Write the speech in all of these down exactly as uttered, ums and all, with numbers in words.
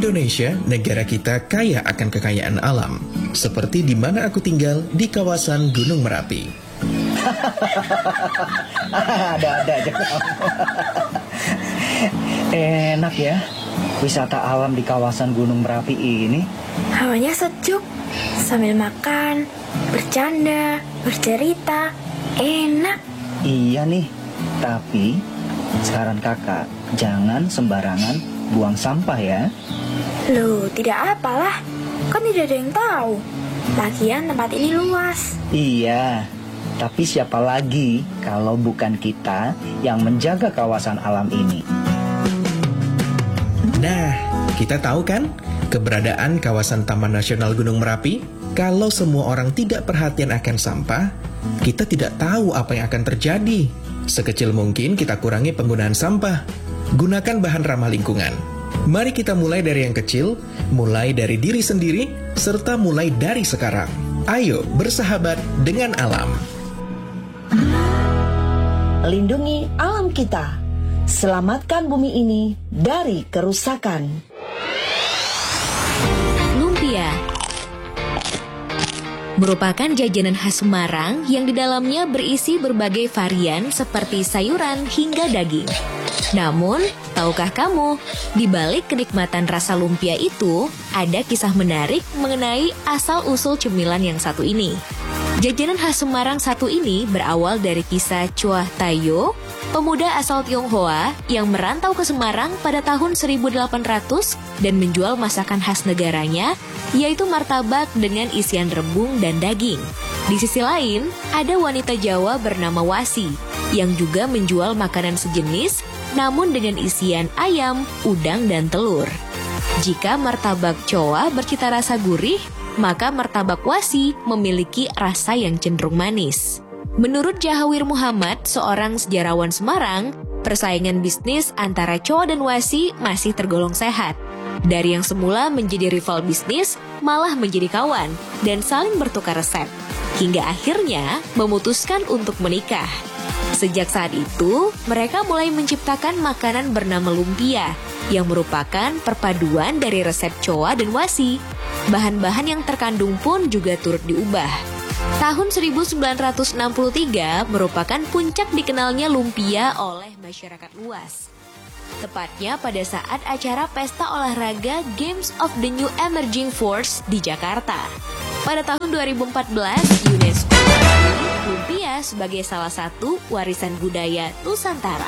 Indonesia, negara kita kaya akan kekayaan alam. Seperti di mana aku tinggal, di kawasan Gunung Merapi. Ada-ada aja. Enak ya, wisata alam di kawasan Gunung Merapi ini. Hawanya sejuk, sambil makan, bercanda, bercerita, enak. Iya nih, tapi saran kakak, jangan sembarangan buang sampah ya. Loh, tidak apalah, kan tidak ada yang tahu. Lagian tempat ini luas. Iya, tapi siapa lagi kalau bukan kita yang menjaga kawasan alam ini? Nah, kita tahu kan keberadaan kawasan Taman Nasional Gunung Merapi? Kalau semua orang tidak perhatian akan sampah, kita tidak tahu apa yang akan terjadi. Sekecil mungkin kita kurangi penggunaan sampah. Gunakan bahan ramah lingkungan. Mari kita mulai dari yang kecil, mulai dari diri sendiri, serta mulai dari sekarang. Ayo bersahabat dengan alam. Lindungi alam kita. Selamatkan bumi ini dari kerusakan. Lumpia merupakan jajanan khas Semarang yang di dalamnya berisi berbagai varian seperti sayuran hingga daging. Namun, tahukah kamu, di balik kenikmatan rasa lumpia itu, ada kisah menarik mengenai asal-usul cemilan yang satu ini. Jajanan khas Semarang satu ini berawal dari kisah Chua Tayo, pemuda asal Tionghoa yang merantau ke Semarang pada tahun seribu delapan ratus dan menjual masakan khas negaranya, yaitu martabak dengan isian rebung dan daging. Di sisi lain, ada wanita Jawa bernama Wasi, yang juga menjual makanan sejenis, namun dengan isian ayam, udang, dan telur. Jika martabak Chowa bercita rasa gurih, maka martabak Wasi memiliki rasa yang cenderung manis. Menurut Jahawir Muhammad, seorang sejarawan Semarang, persaingan bisnis antara Chowa dan Wasi masih tergolong sehat. Dari yang semula menjadi rival bisnis, malah menjadi kawan dan saling bertukar resep, hingga akhirnya memutuskan untuk menikah. Sejak saat itu, mereka mulai menciptakan makanan bernama lumpia, yang merupakan perpaduan dari resep Chowa dan Wasi. Bahan-bahan yang terkandung pun juga turut diubah. Tahun seribu sembilan ratus enam puluh tiga merupakan puncak dikenalnya lumpia oleh masyarakat luas. Tepatnya pada saat acara pesta olahraga Games of the New Emerging Force di Jakarta. Pada tahun dua ribu empat belas, UNESCO mengakui lumpia sebagai salah satu warisan budaya Nusantara.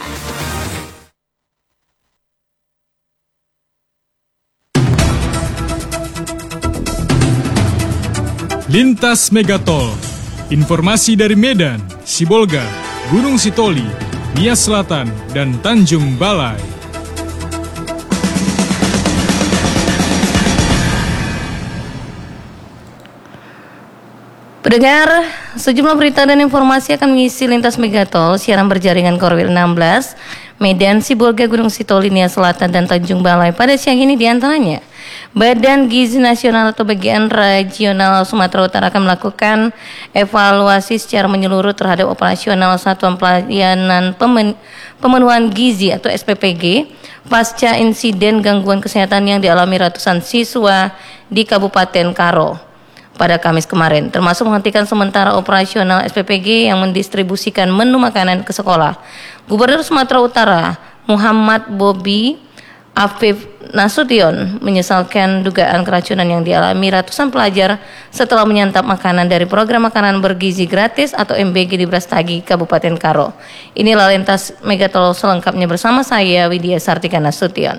Lintas Megatol. Informasi dari Medan, Sibolga, Gunung Sitoli, Nias Selatan, dan Tanjung Balai. Pendengar, sejumlah berita dan informasi akan mengisi Lintas Megatol, siaran berjaringan Korwil enam belas, Medan, Sibolga, Gunung Sitoli, Nias Selatan, dan Tanjung Balai. Pada siang ini diantaranya, Badan Gizi Nasional atau Bagian Regional Sumatera Utara akan melakukan evaluasi secara menyeluruh terhadap operasional Satuan Pelayanan Pemen- Pemenuhan Gizi atau S P P G pasca insiden gangguan kesehatan yang dialami ratusan siswa di Kabupaten Karo pada Kamis kemarin, termasuk menghentikan sementara operasional S P P G yang mendistribusikan menu makanan ke sekolah. Gubernur Sumatera Utara Muhammad Bobi Afif Nasution menyesalkan dugaan keracunan yang dialami ratusan pelajar setelah menyantap makanan dari program makanan bergizi gratis atau M B G di Brastagi, Kabupaten Karo. Inilah Lintas Megatol selengkapnya bersama saya Widya Sartika Nasution.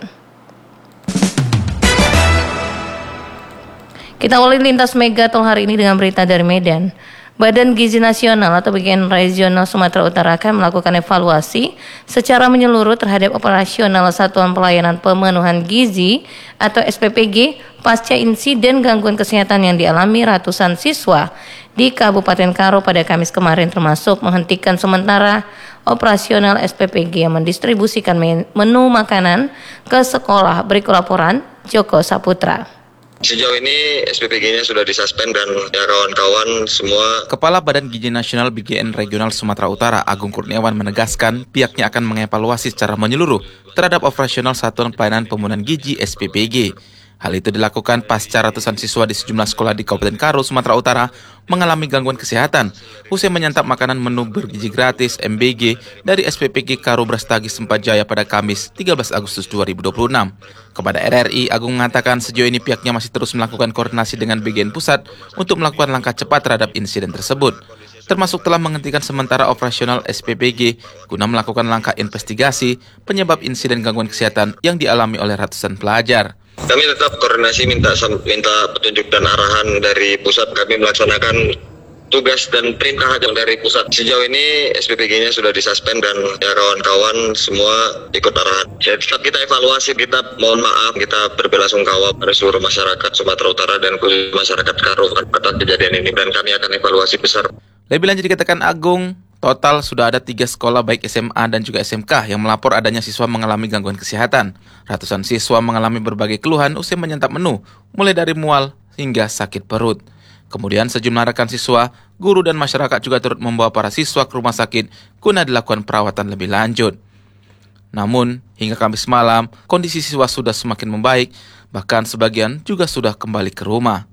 Kita awali Lintas Megatol hari ini dengan berita dari Medan. Badan Gizi Nasional atau Bagian Regional Sumatera Utara akan melakukan evaluasi secara menyeluruh terhadap operasional Satuan Pelayanan Pemenuhan Gizi atau S P P G pasca insiden gangguan kesehatan yang dialami ratusan siswa di Kabupaten Karo pada Kamis kemarin, termasuk menghentikan sementara operasional S P P G yang mendistribusikan menu makanan ke sekolah. Berikut laporan Joko Saputra. Sejauh ini S P P G-nya sudah disuspend dan ya kawan-kawan semua. Kepala Badan Gizi Nasional B G N Regional Sumatera Utara Agung Kurniawan menegaskan pihaknya akan mengevaluasi secara menyeluruh terhadap operasional Satuan Pelayanan Pemenuhan Gizi S P P G. Hal itu dilakukan pasca ratusan siswa di sejumlah sekolah di Kabupaten Karo, Sumatera Utara mengalami gangguan kesehatan usai menyantap makanan menu bergizi gratis M B G dari S P P G Karo Brastagi Sempajaya pada Kamis tiga belas Agustus dua ribu dua puluh enam. Kepada R R I, Agung mengatakan sejauh ini pihaknya masih terus melakukan koordinasi dengan B G N Pusat untuk melakukan langkah cepat terhadap insiden tersebut, termasuk telah menghentikan sementara operasional S P P G guna melakukan langkah investigasi penyebab insiden gangguan kesehatan yang dialami oleh ratusan pelajar. Kami tetap koordinasi minta minta petunjuk dan arahan dari pusat. Kami melaksanakan tugas dan perintah dari pusat. Sejauh ini S P P G-nya sudah disuspend dan ya kawan-kawan semua ikut arahan. Ya, tetap kita evaluasi, kita mohon maaf, kita berbelasungkawa pada seluruh masyarakat Sumatera Utara dan khusus masyarakat Karo atas kejadian ini, dan kami akan evaluasi besar. Lebih lanjut dikatakan Agung, total sudah ada tiga sekolah baik S M A dan juga S M K yang melapor adanya siswa mengalami gangguan kesehatan. Ratusan siswa mengalami berbagai keluhan usai menyantap menu, mulai dari mual hingga sakit perut. Kemudian sejumlah rekan siswa, guru dan masyarakat juga turut membawa para siswa ke rumah sakit guna dilakukan perawatan lebih lanjut. Namun, hingga Kamis malam, kondisi siswa sudah semakin membaik, bahkan sebagian juga sudah kembali ke rumah.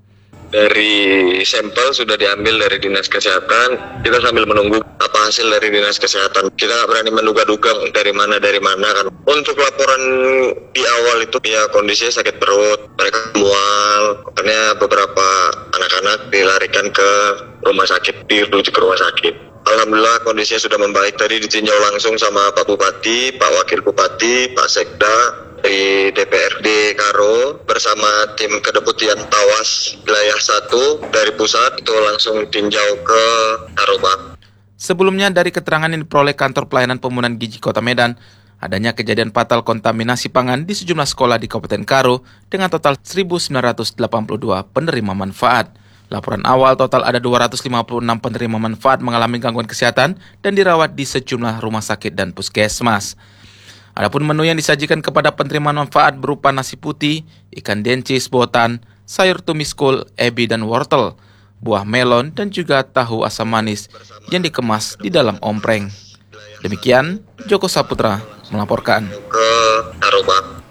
Dari sampel sudah diambil dari Dinas Kesehatan, kita sambil menunggu apa hasil dari Dinas Kesehatan. Kita nggak berani menduga-duga dari mana dari mana kan. Untuk laporan di awal itu ya kondisinya sakit perut, mereka mual, makanya beberapa anak-anak dilarikan ke rumah sakit, dirujuk ke rumah sakit. Alhamdulillah kondisinya sudah membaik. Tadi ditinjau langsung sama Pak Bupati, Pak Wakil Bupati, Pak Sekda dari D P R D Karo bersama tim kedeputian Tawas wilayah satu dari pusat itu langsung tinjau ke Karobak. Sebelumnya dari keterangan yang diperoleh Kantor Pelayanan Pemulihan Gizi Kota Medan, adanya kejadian fatal kontaminasi pangan di sejumlah sekolah di Kabupaten Karo dengan total seribu sembilan ratus delapan puluh dua penerima manfaat. Laporan awal total ada dua ratus lima puluh enam penerima manfaat mengalami gangguan kesehatan dan dirawat di sejumlah rumah sakit dan puskesmas. Adapun menu yang disajikan kepada penerima manfaat berupa nasi putih, ikan dencis botan, sayur tumis kol, ebi dan wortel, buah melon dan juga tahu asam manis yang dikemas di dalam ompreng. Demikian, Joko Saputra melaporkan. Ke Karobak.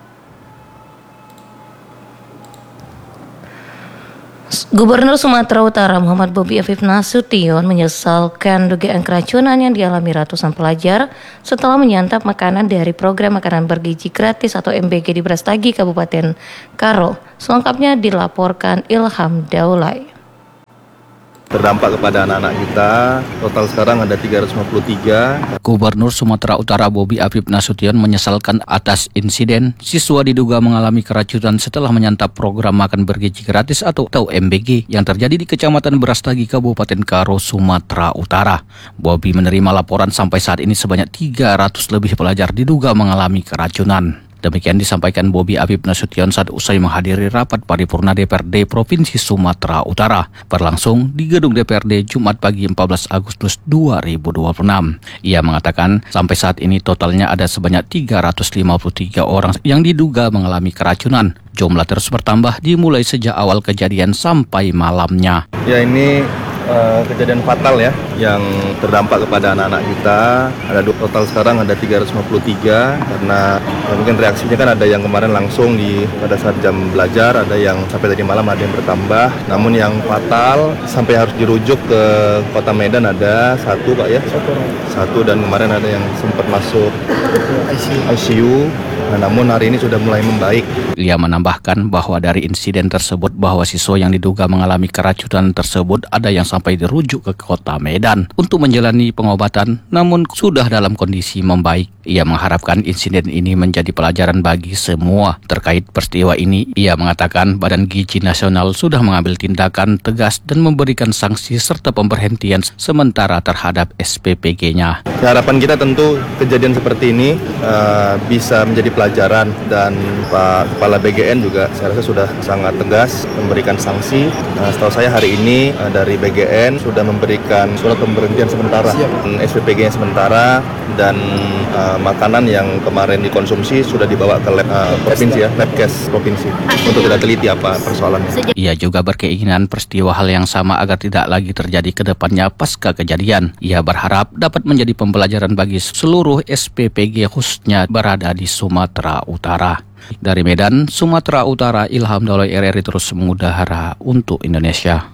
Gubernur Sumatera Utara Muhammad Bobi Afif Nasution menyesalkan dugaan keracunan yang dialami ratusan pelajar setelah menyantap makanan dari program makanan bergizi gratis atau M B G di Brastagi, Kabupaten Karo. Selengkapnya dilaporkan Ilham Daulay. Terdampak kepada anak-anak kita, total sekarang ada tiga ratus lima puluh tiga. Gubernur Sumatera Utara Bobi Afif Nasution menyesalkan atas insiden siswa diduga mengalami keracunan setelah menyantap program makan bergizi gratis atau, atau M B G yang terjadi di Kecamatan Brastagi, Kabupaten Karo, Sumatera Utara. Bobi menerima laporan sampai saat ini sebanyak tiga ratus lebih pelajar diduga mengalami keracunan. Demikian disampaikan Bobi Afif Nasution saat usai menghadiri rapat paripurna D P R D Provinsi Sumatera Utara berlangsung di gedung D P R D Jumat pagi empat belas Agustus dua ribu dua puluh enam. Ia mengatakan sampai saat ini totalnya ada sebanyak tiga ratus lima puluh tiga orang yang diduga mengalami keracunan. Jumlah terus bertambah dimulai sejak awal kejadian sampai malamnya. Ya ini uh, kejadian fatal ya yang terdampak kepada anak-anak kita. Ada total sekarang ada tiga ratus lima puluh tiga karena ya, mungkin reaksinya kan ada yang kemarin langsung di pada saat jam belajar, ada yang sampai tadi malam ada yang bertambah. Namun yang fatal sampai harus dirujuk ke Kota Medan ada satu Pak ya. Satu. Satu dan kemarin ada yang sempat masuk I C U. Nah, namun hari ini sudah mulai membaik. Ia menambahkan bahwa dari insiden tersebut bahwa siswa yang diduga mengalami keracunan tersebut ada yang sampai dirujuk ke Kota Medan untuk menjalani pengobatan namun sudah dalam kondisi membaik. Ia mengharapkan insiden ini menjadi pelajaran bagi semua. Terkait peristiwa ini, ia mengatakan Badan Gizi Nasional sudah mengambil tindakan tegas dan memberikan sanksi serta pemberhentian sementara terhadap S P P G-nya. Harapan kita tentu kejadian seperti ini uh, bisa menjadi pelajaran dan Pak Kepala B G N juga saya rasa sudah sangat tegas memberikan sanksi. Nah, setahu saya hari ini uh, dari B G N sudah memberikan surat pemberhentian sementara S P P G-nya sementara dan uh, makanan yang kemarin dikonsumsi sudah dibawa ke lab uh, provinsi ya, labkes provinsi untuk kita teliti apa persoalannya. Ia juga berkeinginan peristiwa hal yang sama agar tidak lagi terjadi ke depannya pasca kejadian. Ia berharap dapat menjadi pembelajaran bagi seluruh S P P G khususnya berada di Sumatera Utara. Dari Medan, Sumatera Utara, Ilham Daloy R R I terus mengudara untuk Indonesia.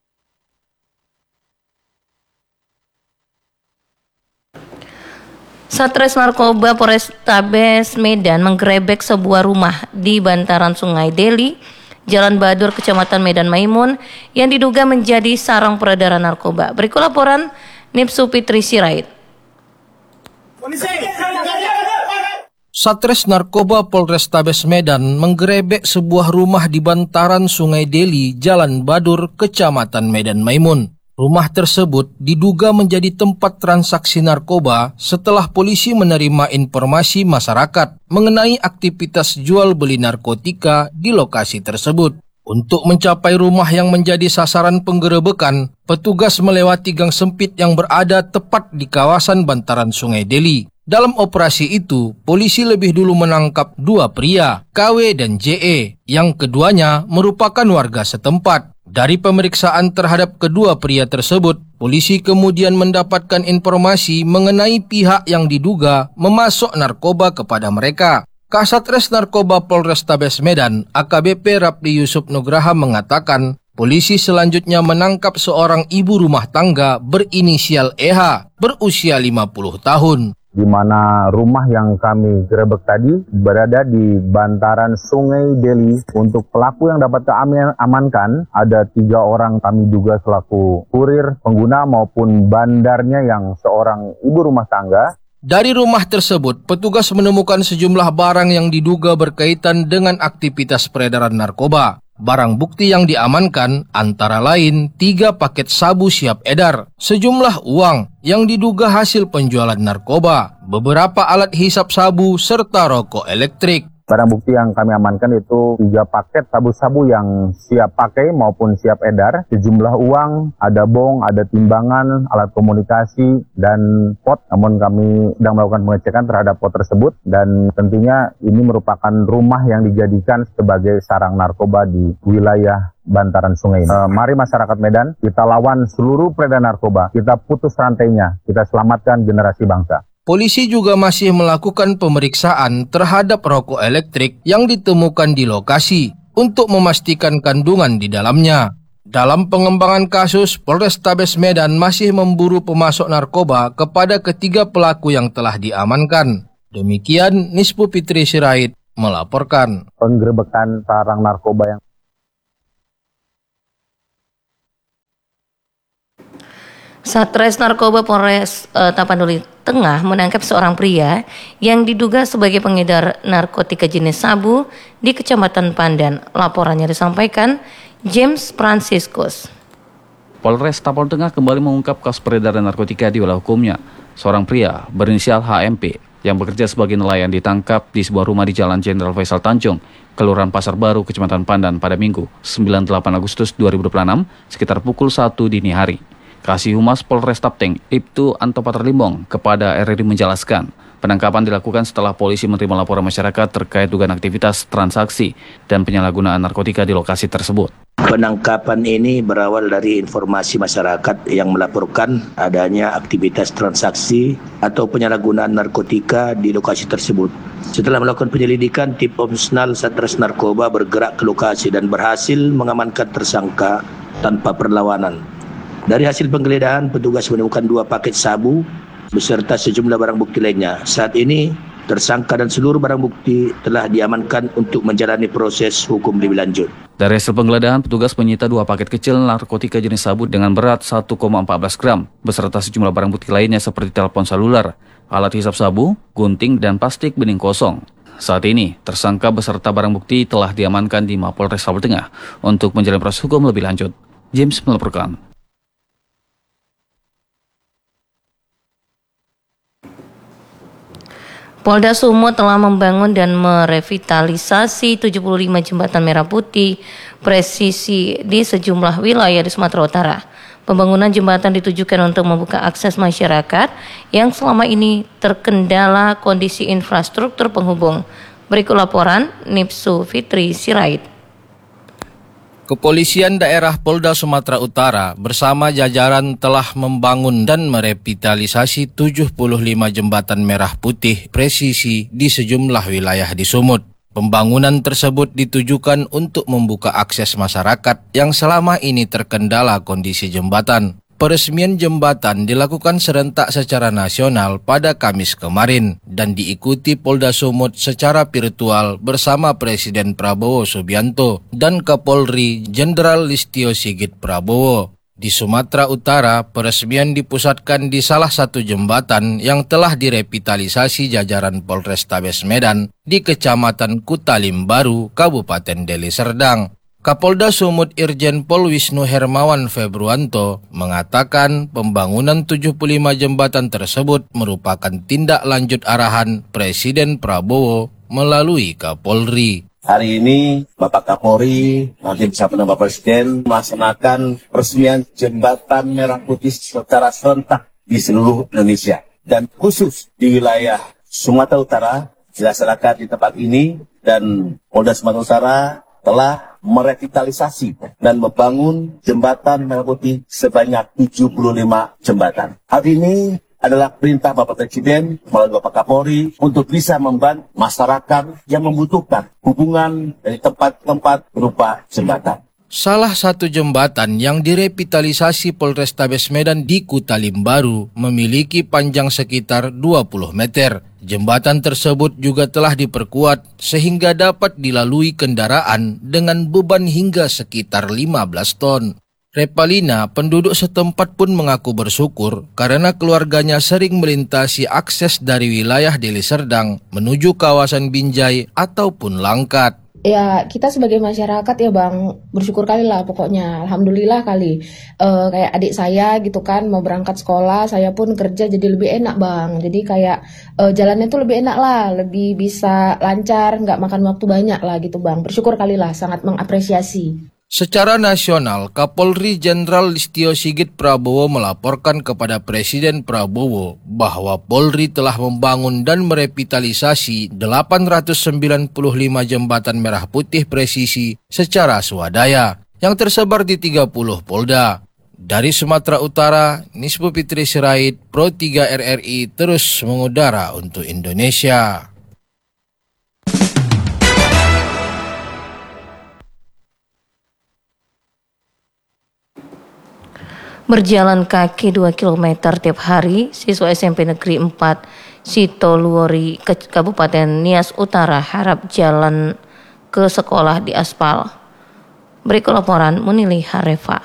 Satres Narkoba Polrestabes Medan menggerebek sebuah rumah di bantaran Sungai Deli, Jalan Badur, Kecamatan Medan Maimun, yang diduga menjadi sarang peredaran narkoba. Berikut laporan Nipsu Fitri Sirait. Satres Narkoba Polrestabes Medan menggerebek sebuah rumah di bantaran Sungai Deli, Jalan Badur, Kecamatan Medan Maimun. Rumah tersebut diduga menjadi tempat transaksi narkoba setelah polisi menerima informasi masyarakat mengenai aktivitas jual beli narkotika di lokasi tersebut. Untuk mencapai rumah yang menjadi sasaran penggerebekan, petugas melewati gang sempit yang berada tepat di kawasan bantaran Sungai Deli. Dalam operasi itu, polisi lebih dulu menangkap dua pria, K W dan J E, yang keduanya merupakan warga setempat. Dari pemeriksaan terhadap kedua pria tersebut, polisi kemudian mendapatkan informasi mengenai pihak yang diduga memasok narkoba kepada mereka. Kasatres Narkoba Polrestabes Medan, A K B P Rapli Yusuf Nugraha mengatakan, polisi selanjutnya menangkap seorang ibu rumah tangga berinisial E H, berusia lima puluh tahun. Di mana rumah yang kami gerebek tadi berada di bantaran Sungai Deli. Untuk pelaku yang dapat kami amankan, ada tiga orang kami duga selaku kurir, pengguna maupun bandarnya yang seorang ibu rumah tangga. Dari rumah tersebut, petugas menemukan sejumlah barang yang diduga berkaitan dengan aktivitas peredaran narkoba. Barang bukti yang diamankan antara lain tiga paket sabu siap edar, sejumlah uang yang diduga hasil penjualan narkoba, beberapa alat hisap sabu, serta rokok elektrik. Barang bukti yang kami amankan itu tiga paket sabu-sabu yang siap pakai maupun siap edar, sejumlah uang, ada bong, ada timbangan, alat komunikasi, dan pot. Namun kami sedang melakukan pengecekan terhadap pot tersebut, dan tentunya ini merupakan rumah yang dijadikan sebagai sarang narkoba di wilayah bantaran sungai ini. E, mari masyarakat Medan, kita lawan seluruh peredaran narkoba, kita putus rantainya, kita selamatkan generasi bangsa. Polisi juga masih melakukan pemeriksaan terhadap rokok elektrik yang ditemukan di lokasi untuk memastikan kandungan di dalamnya. Dalam pengembangan kasus, Polrestabes Medan masih memburu pemasok narkoba kepada ketiga pelaku yang telah diamankan. Demikian Nispu Fitri Sirait melaporkan. Penggerebekan sarang narkoba yang Satres Narkoba Polres uh, Tapanuli Tengah menangkap seorang pria yang diduga sebagai pengedar narkotika jenis sabu di Kecamatan Pandan. Laporannya disampaikan James Franciscus. Polres Tapal Tengah kembali mengungkap kasus peredaran narkotika di wilayah hukumnya. Seorang pria berinisial H M P yang bekerja sebagai nelayan ditangkap di sebuah rumah di Jalan Jenderal Faisal Tanjung, Kelurahan Pasar Baru, Kecamatan Pandan pada Minggu, sembilan puluh delapan Agustus dua ribu dua puluh enam, sekitar pukul satu dini hari. Kasih Humas Polres Tapteng, Ibtu Antopater Limbong, kepada R R I menjelaskan, penangkapan dilakukan setelah polisi menerima laporan masyarakat terkait dugaan aktivitas transaksi dan penyalahgunaan narkotika di lokasi tersebut. Penangkapan ini berawal dari informasi masyarakat yang melaporkan adanya aktivitas transaksi atau penyalahgunaan narkotika di lokasi tersebut. Setelah melakukan penyelidikan, tim Opsnal Satres Narkoba bergerak ke lokasi dan berhasil mengamankan tersangka tanpa perlawanan. Dari hasil penggeledahan, petugas menemukan dua paket sabu beserta sejumlah barang bukti lainnya. Saat ini, tersangka dan seluruh barang bukti telah diamankan untuk menjalani proses hukum lebih lanjut. Dari hasil penggeledahan, petugas menyita dua paket kecil narkotika jenis sabu dengan berat satu koma empat belas gram, beserta sejumlah barang bukti lainnya seperti telepon seluler, alat hisap sabu, gunting, dan plastik bening kosong. Saat ini, tersangka beserta barang bukti telah diamankan di Mapolres Tapal Tengah untuk menjalani proses hukum lebih lanjut. James melaporkan. Polda Sumut telah membangun dan merevitalisasi tujuh puluh lima jembatan merah putih presisi di sejumlah wilayah di Sumatera Utara. Pembangunan jembatan ditujukan untuk membuka akses masyarakat yang selama ini terkendala kondisi infrastruktur penghubung. Berikut laporan Nipsu Fitri Sirait. Kepolisian Daerah Polda Sumatera Utara bersama jajaran telah membangun dan merevitalisasi tujuh puluh lima jembatan merah putih presisi di sejumlah wilayah di Sumut. Pembangunan tersebut ditujukan untuk membuka akses masyarakat yang selama ini terkendala kondisi jembatan. Peresmian jembatan dilakukan serentak secara nasional pada Kamis kemarin dan diikuti Polda Sumut secara virtual bersama Presiden Prabowo Subianto dan Kapolri Jenderal Listio Sigit Prabowo. Di Sumatera Utara, peresmian dipusatkan di salah satu jembatan yang telah direvitalisasi jajaran Polrestabes Medan di Kecamatan Kutalim Baru, Kabupaten Deli Serdang. Kapolda Sumut Irjen Pol Wisnu Hermawan Februanto mengatakan pembangunan tujuh puluh lima jembatan tersebut merupakan tindak lanjut arahan Presiden Prabowo melalui Kapolri. Hari ini Bapak Kapolri nanti bersama dengan Bapak Presiden melaksanakan peresmian jembatan merah putih secara serentak di seluruh Indonesia. Dan khusus di wilayah Sumatera Utara dilaksanakan di tempat ini dan Polda Sumatera Utara telah merevitalisasi dan membangun jembatan merah putih sebanyak tujuh puluh lima jembatan. Hal ini adalah perintah Bapak Presiden melalui Bapak Kapolri untuk bisa membantu masyarakat yang membutuhkan hubungan dari tempat-tempat berupa jembatan. Salah satu jembatan yang direvitalisasi Polrestabes Medan di Kutalim Baru memiliki panjang sekitar dua puluh meter. Jembatan tersebut juga telah diperkuat sehingga dapat dilalui kendaraan dengan beban hingga sekitar lima belas ton. Repalina, penduduk setempat pun mengaku bersyukur karena keluarganya sering melintasi akses dari wilayah Deli Serdang menuju kawasan Binjai ataupun Langkat. Ya, kita sebagai masyarakat ya Bang, bersyukur kali lah pokoknya, alhamdulillah kali. E, kayak adik saya gitu kan mau berangkat sekolah, saya pun kerja jadi lebih enak Bang. Jadi kayak e, jalannya tuh lebih enak lah, lebih bisa lancar, nggak makan waktu banyak lah gitu Bang. Bersyukur kali lah, sangat mengapresiasi. Secara nasional, Kapolri Jenderal Listio Sigit Prabowo melaporkan kepada Presiden Prabowo bahwa Polri telah membangun dan merevitalisasi delapan ratus sembilan puluh lima jembatan merah putih presisi secara swadaya yang tersebar di tiga puluh polda. Dari Sumatera Utara, Nisbu Fitri Sirait, Pro tiga R R I terus mengudara untuk Indonesia. Berjalan kaki dua kilometer tiap hari, siswa S M P Negeri empat Sitoluori, Kabupaten Nias Utara harap jalan ke sekolah di aspal. Berikut laporan Munili Harefa.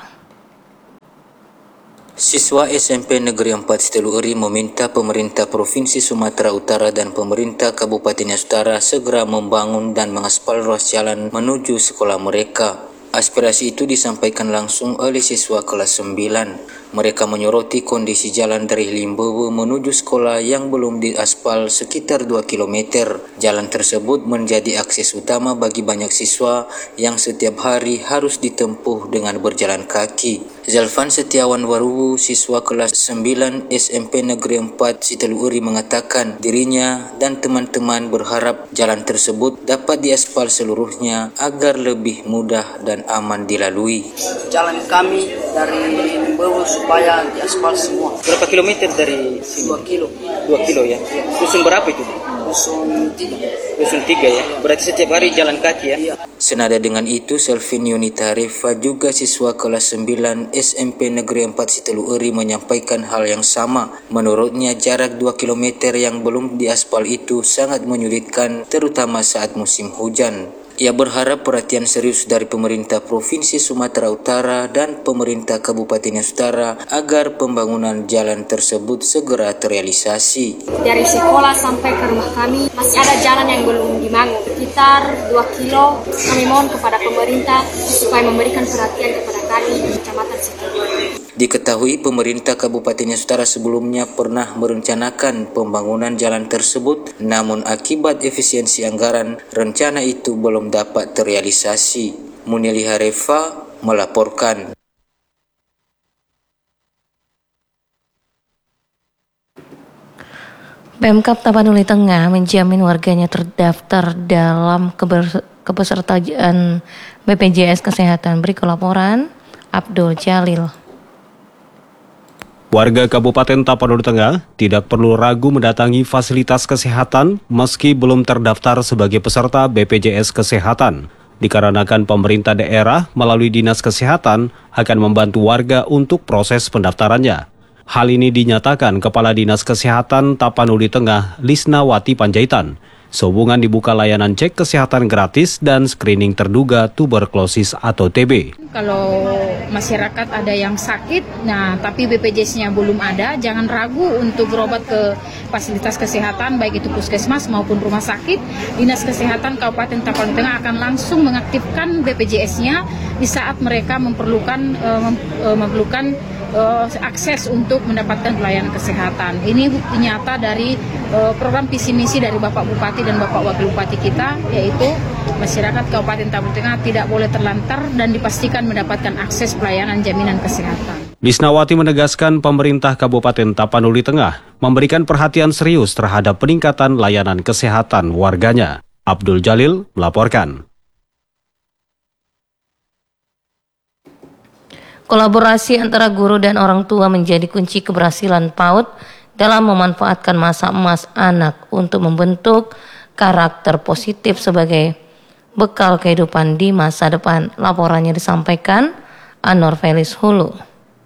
Siswa S M P Negeri empat Sitoluori meminta pemerintah Provinsi Sumatera Utara dan pemerintah Kabupaten Nias Utara segera membangun dan mengaspal ruas jalan menuju sekolah mereka. Aspirasi itu disampaikan langsung oleh siswa kelas sembilan. Mereka menyoroti kondisi jalan dari Limbowo menuju sekolah yang belum diaspal sekitar dua kilometer. Jalan tersebut menjadi akses utama bagi banyak siswa yang setiap hari harus ditempuh dengan berjalan kaki. Zalfan Setiawan Waruwu, siswa kelas sembilan S M P Negeri empat Sitoluori mengatakan dirinya dan teman-teman berharap jalan tersebut dapat diaspal seluruhnya agar lebih mudah dan aman dilalui. Jalan kami dari Limbowo supaya diaspal semua. Berapa kilometer dari sini? Dua kilo. Dua kilo ya? Dusun berapa itu? Dusun tiga. Dusun tiga ya? Berarti setiap hari jalan kaki ya? Iya. Senada dengan itu, Selvin Yunita Arifa juga siswa kelas sembilan S M P Negeri empat Sitoluori menyampaikan hal yang sama. Menurutnya jarak dua kilometer yang belum diaspal itu sangat menyulitkan terutama saat musim hujan. Ia berharap perhatian serius dari pemerintah Provinsi Sumatera Utara dan pemerintah Kabupaten Nias Utara agar pembangunan jalan tersebut segera terrealisasi. Dari sekolah sampai ke rumah kami masih ada jalan yang belum dibangun, sekitar dua kilo. Kami mohon kepada pemerintah supaya memberikan perhatian kepada kami di Kecamatan Sitoluori. Diketahui pemerintah Kabupaten Nias Utara sebelumnya pernah merencanakan pembangunan jalan tersebut, namun akibat efisiensi anggaran, rencana itu belum dapat terrealisasi. Munili Harefa melaporkan. Pemkab Tapanuli Tengah menjamin warganya terdaftar dalam keber- kepesertaan B P J S Kesehatan. Berikut laporan Abdul Jalil. Warga Kabupaten Tapanuli Tengah tidak perlu ragu mendatangi fasilitas kesehatan meski belum terdaftar sebagai peserta B P J S Kesehatan. Dikarenakan pemerintah daerah melalui Dinas Kesehatan akan membantu warga untuk proses pendaftarannya. Hal ini dinyatakan Kepala Dinas Kesehatan Tapanuli Tengah, Lisnawati Panjaitan, sehubungan dibuka layanan cek kesehatan gratis dan screening terduga tuberkulosis atau T B. Kalau masyarakat ada yang sakit, nah tapi B P J S-nya belum ada, jangan ragu untuk berobat ke fasilitas kesehatan, baik itu puskesmas maupun rumah sakit. Dinas Kesehatan Kabupaten Tapanuli Tengah akan langsung mengaktifkan B P J S-nya di saat mereka memerlukan uh, mem, uh, memerlukan uh, akses untuk mendapatkan pelayanan kesehatan. Ini bukti nyata dari uh, program visi misi dari Bapak Bupati dan Bapak Wakil Bupati kita, yaitu masyarakat Kabupaten Tapanuli Tengah tidak boleh terlantar dan dipastikan mendapatkan akses pelayanan jaminan kesehatan. Lisnawati menegaskan pemerintah Kabupaten Tapanuli Tengah memberikan perhatian serius terhadap peningkatan layanan kesehatan warganya. Abdul Jalil melaporkan. Kolaborasi antara guru dan orang tua menjadi kunci keberhasilan PAUD dalam memanfaatkan masa emas anak untuk membentuk karakter positif sebagai bekal kehidupan di masa depan. Laporannya disampaikan Anor Felis Hulu.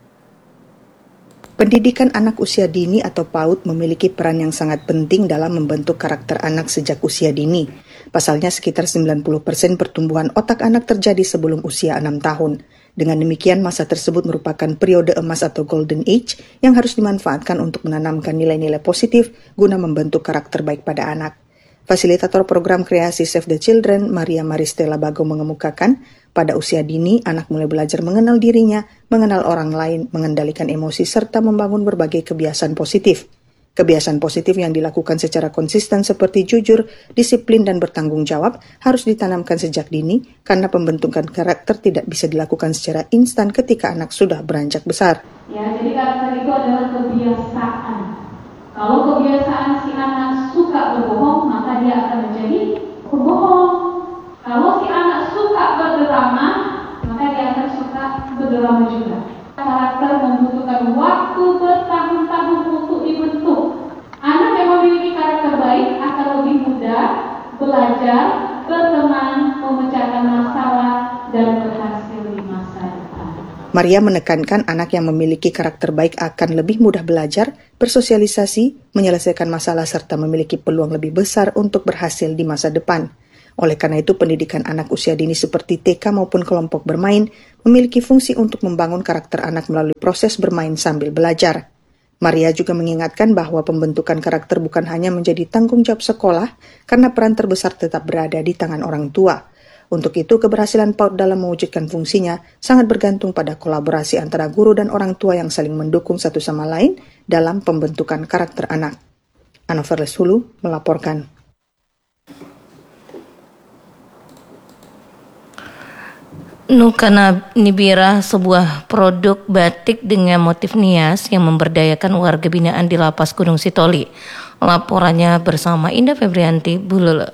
Pendidikan anak usia dini atau PAUD memiliki peran yang sangat penting dalam membentuk karakter anak sejak usia dini. Pasalnya sekitar sembilan puluh persen pertumbuhan otak anak terjadi sebelum usia enam tahun. Dengan demikian, masa tersebut merupakan periode emas atau golden age yang harus dimanfaatkan untuk menanamkan nilai-nilai positif guna membentuk karakter baik pada anak. Fasilitator program kreasi Save the Children, Maria Maristela Bago mengemukakan, pada usia dini, anak mulai belajar mengenal dirinya, mengenal orang lain, mengendalikan emosi, serta membangun berbagai kebiasaan positif. Kebiasaan positif yang dilakukan secara konsisten seperti jujur, disiplin, dan bertanggung jawab harus ditanamkan sejak dini karena pembentukan karakter tidak bisa dilakukan secara instan ketika anak sudah beranjak besar. Ya, jadi karakter itu adalah kebiasaan. Kalau kebiasaan si anak suka berbohong, maka dia akan menjadi pembohong. Kalau si anak suka berdrama, maka dia akan suka berdrama juga. Karakter membutuhkan waktu bertahun-tahun untuk dibentuk. Anak yang memiliki karakter baik akan lebih mudah belajar, berteman, memecahkan masalah, dan berhasil di masa depan. Maria menekankan anak yang memiliki karakter baik akan lebih mudah belajar, bersosialisasi, menyelesaikan masalah, serta memiliki peluang lebih besar untuk berhasil di masa depan. Oleh karena itu, pendidikan anak usia dini seperti T K maupun kelompok bermain memiliki fungsi untuk membangun karakter anak melalui proses bermain sambil belajar. Maria juga mengingatkan bahwa pembentukan karakter bukan hanya menjadi tanggung jawab sekolah, karena peran terbesar tetap berada di tangan orang tua. Untuk itu, keberhasilan PAUD dalam mewujudkan fungsinya sangat bergantung pada kolaborasi antara guru dan orang tua yang saling mendukung satu sama lain dalam pembentukan karakter anak. Anoverles Hulu melaporkan. Nukana Nibira, sebuah produk batik dengan motif nias yang memberdayakan warga binaan di Lapas Gunung Sitoli. Laporannya bersama Indah Febrianti, Bulele.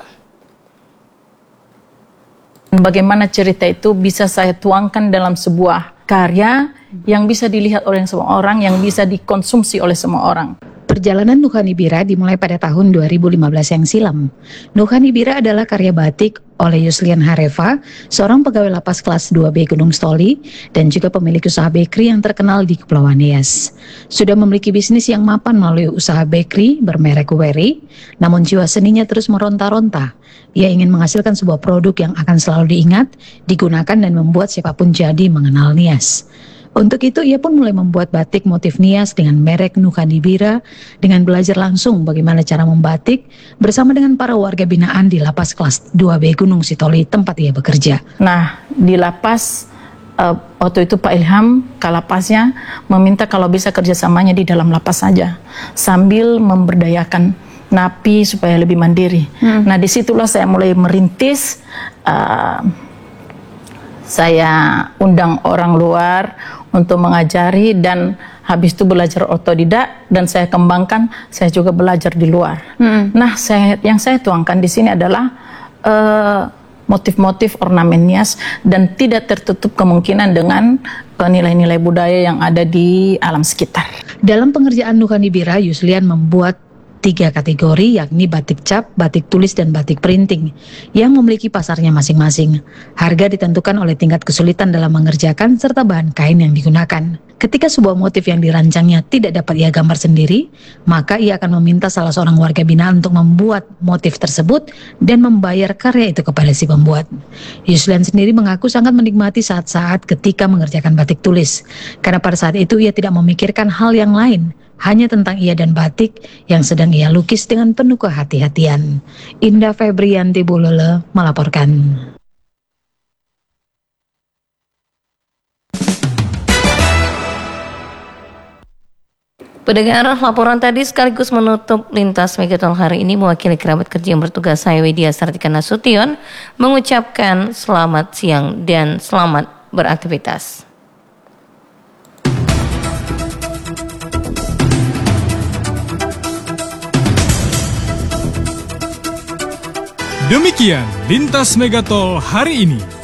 Bagaimana cerita itu bisa saya tuangkan dalam sebuah karya yang bisa dilihat oleh semua orang, yang bisa dikonsumsi oleh semua orang. Perjalanan Nukhanibira dimulai pada tahun dua ribu lima belas yang silam. Nukhanibira adalah karya batik oleh Yuslian Hareva, seorang pegawai lapas kelas dua B Gunung Sitoli dan juga pemilik usaha bakery yang terkenal di Kepulauan Nias. Sudah memiliki bisnis yang mapan melalui usaha bakery bermerek Wery, namun jiwa seninya terus meronta-ronta. Ia ingin menghasilkan sebuah produk yang akan selalu diingat, digunakan dan membuat siapapun jadi mengenal Nias. Untuk itu ia pun mulai membuat batik motif Nias dengan merek Nukhanibira dengan belajar langsung bagaimana cara membatik bersama dengan para warga binaan di lapas kelas dua B Gunung Sitoli tempat ia bekerja. Nah, di lapas uh, waktu itu Pak Ilham Kalapasnya meminta kalau bisa kerjasamanya di dalam lapas saja sambil memberdayakan napi supaya lebih mandiri. Hmm. Nah, disitulah saya mulai merintis. Uh, saya undang orang luar untuk mengajari dan habis itu belajar otodidak, dan saya kembangkan, saya juga belajar di luar. Hmm. Nah, saya, yang saya tuangkan di sini adalah uh, motif-motif ornamen nias dan tidak tertutup kemungkinan dengan nilai-nilai budaya yang ada di alam sekitar. Dalam pengerjaan Nuhani Bira, Yuslian membuat tiga kategori, yakni batik cap, batik tulis, dan batik printing yang memiliki pasarnya masing-masing. Harga ditentukan oleh tingkat kesulitan dalam mengerjakan serta bahan kain yang digunakan. Ketika sebuah motif yang dirancangnya tidak dapat ia gambar sendiri, maka ia akan meminta salah seorang warga binaan untuk membuat motif tersebut dan membayar karya itu kepada si pembuat. Yuslian sendiri mengaku sangat menikmati saat-saat ketika mengerjakan batik tulis, karena pada saat itu ia tidak memikirkan hal yang lain, hanya tentang ia dan batik yang sedang ia lukis dengan penuh kehati-hatian. Indah Febrianti Bulele melaporkan. Pendengar, laporan tadi sekaligus menutup Lintas Megatol hari ini. Mewakili kerabat kerja yang bertugas, saya Widya Sartika Nasution mengucapkan selamat siang dan selamat beraktivitas. Demikian Lintas Megatol hari ini.